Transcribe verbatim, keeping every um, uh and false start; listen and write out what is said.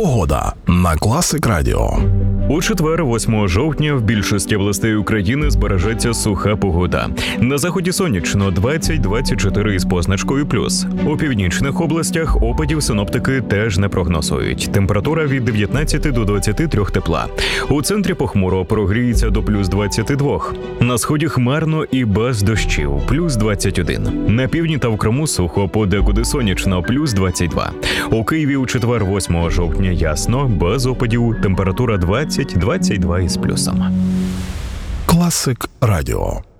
Погода на Класик Радіо. У четвер, восьмого жовтня, в більшості областей України збережеться суха погода. На заході сонячно двадцять - двадцять чотири із позначкою плюс. У північних областях опадів синоптики теж не прогнозують. Температура від дев'ятнадцяти до двадцяти трьох тепла. У центрі похмуро, прогріється до плюс двадцяти двох. На сході хмарно і без дощів – плюс двадцять один. На півдні та в Криму сухо, подекуди сонячно – плюс двадцять два. У Києві у четвер, восьмого жовтня ясно, без опадів, температура двадцять - двадцять два із плюсом. Класик Радіо.